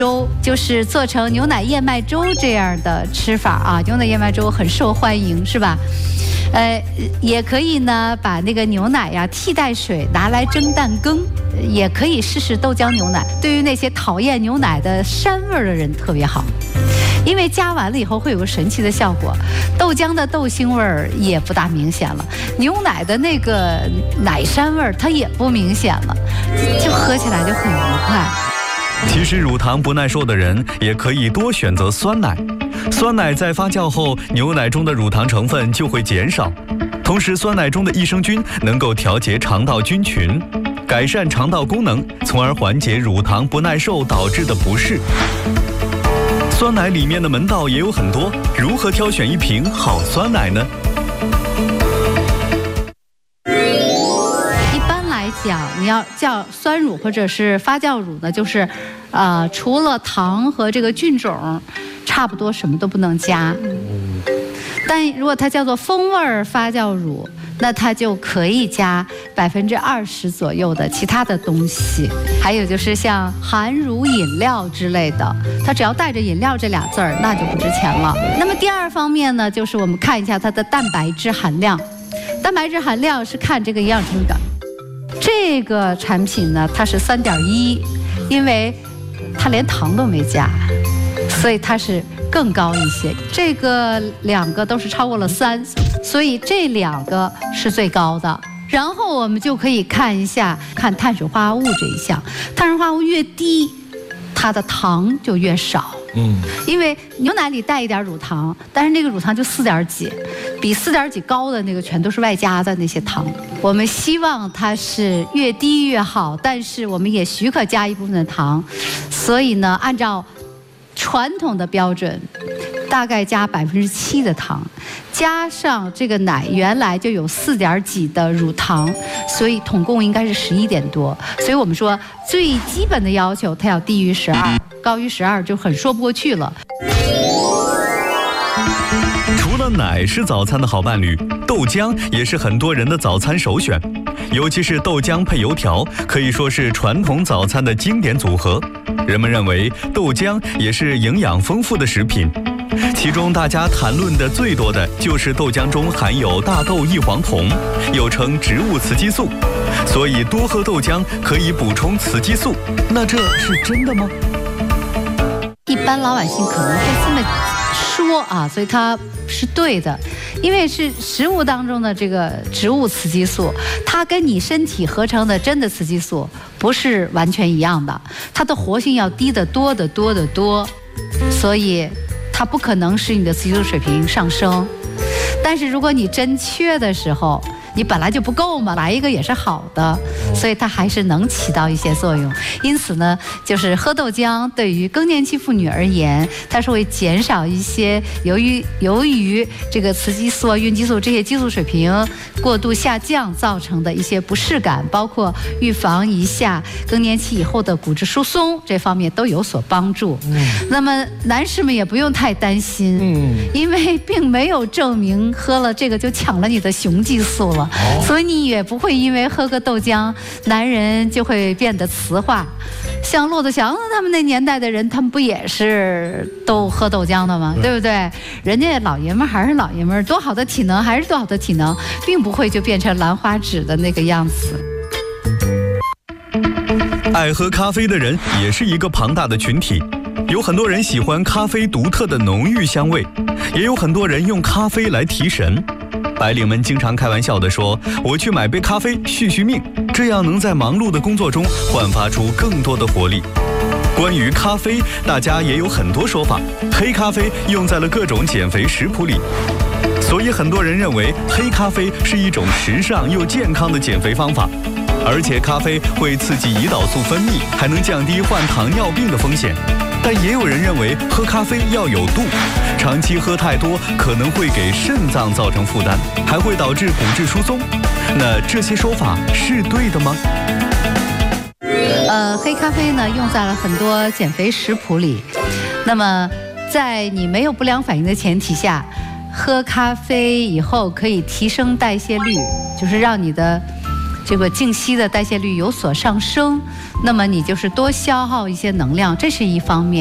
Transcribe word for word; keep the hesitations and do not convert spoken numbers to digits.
粥就是做成牛奶燕麦粥这样的吃法啊，牛奶燕麦粥很受欢迎，是吧？呃，也可以呢，把那个牛奶呀替代水拿来蒸蛋羹，也可以试试豆浆牛奶。对于那些讨厌牛奶的膻味的人特别好，因为加完了以后会有个神奇的效果，豆浆的豆腥味儿也不大明显了，牛奶的那个奶膻味儿它也不明显了，就喝起来就很愉快。 其实乳糖不耐受的人也可以多选择酸奶，酸奶在发酵后，牛奶中的乳糖成分就会减少，同时酸奶中的益生菌能够调节肠道菌群，改善肠道功能，从而缓解乳糖不耐受导致的不适。酸奶里面的门道也有很多，如何挑选一瓶好酸奶呢？ 讲你要叫酸乳或者是发酵乳呢，就是，呃，除了糖和这个菌种，差不多什么都不能加。但如果它叫做风味发酵乳，那它就可以加百分之二十左右的其他的东西。还有就是像含乳饮料之类的，它只要带着饮料这俩字儿，那就不值钱了。那么第二方面呢，就是我们看一下它的蛋白质含量。蛋白质含量是看这个营养成分表。这个产品呢，它是三点一，因为它连糖都没加，所以它是更高一些。这个两个都是超过了三，所以这两个是最高的。然后我们就可以看一下，看碳水化合物这一项，碳水化合物越低，它的糖就越少。嗯，因为牛奶里带一点乳糖，但是那个乳糖就四点几，比四点几高的那个全都是外加的那些糖。我们希望它是越低越好，但是我们也许可加一部分的糖，所以呢，按照传统的标准，大概加百分之七的糖，加上这个奶原来就有四点几的乳糖，所以统共应该是十一点多。所以我们说最基本的要求，它要低于十二，高于十二就很说不过去了。 除了奶是早餐的好伴侣，豆浆也是很多人的早餐首选，尤其是豆浆配油条，可以说是传统早餐的经典组合。人们认为豆浆也是营养丰富的食品，其中大家谈论的最多的就是豆浆中含有大豆异黄酮，又称植物雌激素，所以多喝豆浆可以补充雌激素。那这是真的吗？ 一般老百姓可能会这么说啊，所以它是对的，因为是食物当中的这个植物雌激素，它跟你身体合成的真的雌激素不是完全一样的，它的活性要低得多得多得多，所以它不可能使你的雌激素水平上升。但是如果你真缺的时候，你本来就不够嘛，来一个也是好的，所以它还是能起到一些作用。因此呢，就是喝豆浆对于更年期妇女而言，它是会减少一些由于由于这个雌激素、孕激素这些激素水平过度下降造成的一些不适感，包括预防一下更年期以后的骨质疏松这方面都有所帮助。嗯、那么男士们也不用太担心，嗯，因为并没有证明喝了这个就抢了你的雄激素了。所以你也不会因为喝个豆浆，男人就会变得雌化。像骆驼祥他们那年代的人，他们不也是都喝豆浆的吗？对不对？人家老爷们还是老爷们，多好的体能还是多好的体能，并不会就变成兰花指的那个样子。 爱喝咖啡的人也是一个庞大的群体，有很多人喜欢咖啡独特的浓郁香味，也有很多人用咖啡来提神。白领们经常开玩笑地说，我去买杯咖啡续续命，这样能在忙碌的工作中焕发出更多的活力。关于咖啡，大家也有很多说法，黑咖啡用在了各种减肥食谱里，所以很多人认为黑咖啡是一种时尚又健康的减肥方法，而且咖啡会刺激胰岛素分泌，还能降低患糖尿病的风险。但也有人认为喝咖啡要有度，长期喝太多可能会给肾脏造成负担，还会导致骨质疏松。那这些说法是对的吗？ 呃，黑咖啡呢用在了很多减肥食谱里。那么在你没有不良反应的前提下，喝咖啡以后可以提升代谢率，就是让你的这个静息的代谢率有所上升，那么你就是多消耗一些能量，这是一方面。